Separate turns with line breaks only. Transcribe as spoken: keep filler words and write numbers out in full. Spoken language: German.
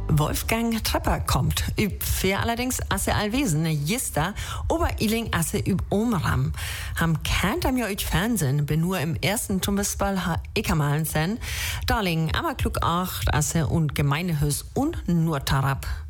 Wolfgang Trepper kommt. Üb fair allerdings asse allwesen, jista, Ober-Iling asse üb Omram. Ham kennt am ja üt Fernsehen, bin nur im ersten Tumbesball ha Eckermalen sen. Darling, aber klug acht asse und Gemeindehös und nur Tarab.